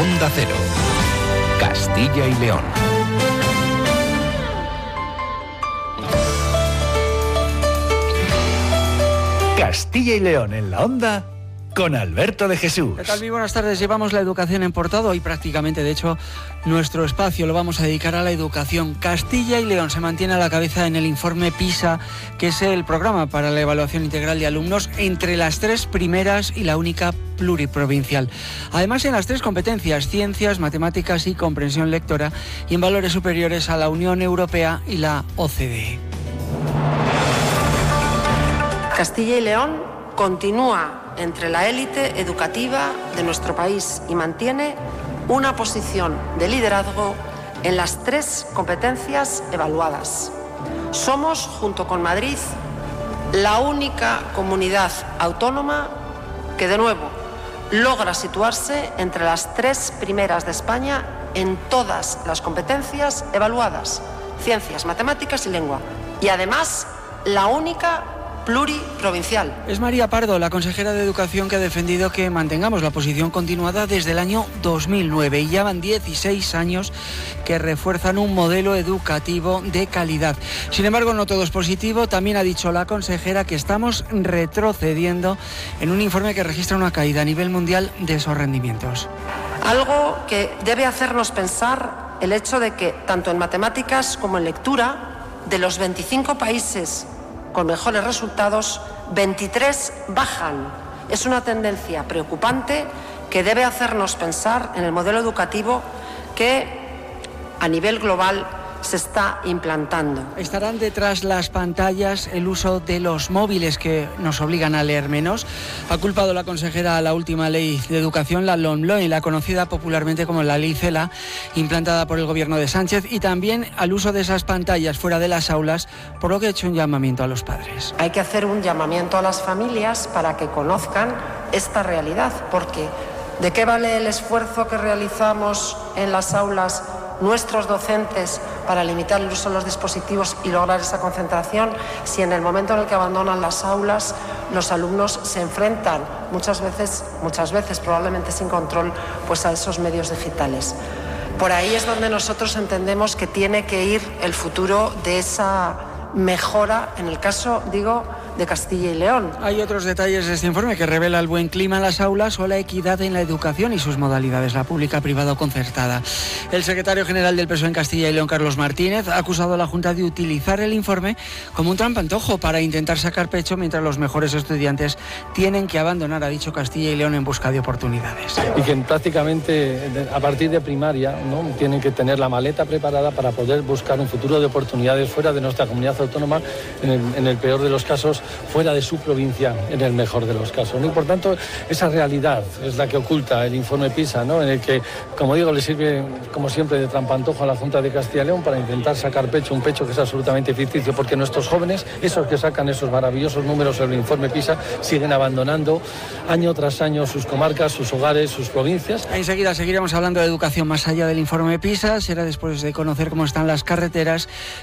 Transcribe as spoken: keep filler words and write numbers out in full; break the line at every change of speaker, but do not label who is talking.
Onda Cero, Castilla y León. Castilla y León en la Onda con Alberto de Jesús.
¿Qué tal? Muy buenas tardes. Llevamos la educación en portada y prácticamente, de hecho, nuestro espacio lo vamos a dedicar a la educación. Castilla y León se mantiene a la cabeza en el informe PISA, que es el programa para la evaluación integral de alumnos entre las tres primeras y la única pluriprovincial. Además, en las tres competencias, ciencias, matemáticas y comprensión lectora, y en valores superiores a la Unión Europea y la O C D E.
Castilla y León continúa entre la élite educativa de nuestro país y mantiene una posición de liderazgo en las tres competencias evaluadas. Somos, junto con Madrid, la única comunidad autónoma que, de nuevo, logra situarse entre las tres primeras de España en todas las competencias evaluadas, ciencias, matemáticas y lengua, y además la única pluriprovincial.
Es María Pardo, la consejera de Educación, que ha defendido que mantengamos la posición continuada desde el año dos mil nueve, y ya van dieciséis años que refuerzan un modelo educativo de calidad. Sin embargo, no todo es positivo. También ha dicho la consejera que estamos retrocediendo en un informe que registra una caída a nivel mundial de esos rendimientos.
Algo que debe hacernos pensar el hecho de que, tanto en matemáticas como en lectura, de los veinticinco países con mejores resultados, veintitrés bajan. Es una tendencia preocupante que debe hacernos pensar en el modelo educativo que a nivel global se está implantando.
Estarán detrás las pantallas el uso de los móviles, que nos obligan a leer menos. Ha culpado la consejera a la última ley de educación, la LOMLOE, la conocida popularmente como la ley CELA, implantada por el gobierno de Sánchez, y también al uso de esas pantallas fuera de las aulas, por lo que ha hecho un llamamiento a los padres.
Hay que hacer un llamamiento a las familias para que conozcan esta realidad, porque ¿de qué vale el esfuerzo que realizamos en las aulas nuestros docentes para limitar el uso de los dispositivos y lograr esa concentración, si en el momento en el que abandonan las aulas los alumnos se enfrentan muchas veces, muchas veces probablemente sin control, pues a esos medios digitales? Por ahí es donde nosotros entendemos que tiene que ir el futuro de esa mejora, en el caso, digo, de Castilla y León.
Hay otros detalles de este informe que revela el buen clima en las aulas o la equidad en la educación y sus modalidades, la pública, privada o concertada. El secretario general del P S O E en Castilla y León, Carlos Martínez, ha acusado a la Junta de utilizar el informe como un trampantojo para intentar sacar pecho, mientras los mejores estudiantes tienen que abandonar, ha dicho, Castilla y León en busca de oportunidades.
Y que prácticamente a partir de primaria, ¿no?, tienen que tener la maleta preparada para poder buscar un futuro de oportunidades fuera de nuestra comunidad autónoma, en el, en el peor de los casos, fuera de su provincia, en el mejor de los casos, ¿no? Y por tanto, esa realidad es la que oculta el informe PISA, ¿no?, en el que, como digo, le sirve, como siempre, de trampantojo a la Junta de Castilla y León para intentar sacar pecho, un pecho que es absolutamente ficticio, porque nuestros jóvenes, esos que sacan esos maravillosos números en el informe PISA, siguen abandonando año tras año sus comarcas, sus hogares, sus provincias.
Enseguida seguiremos hablando de educación más allá del informe PISA. Será después de conocer cómo están las carreteras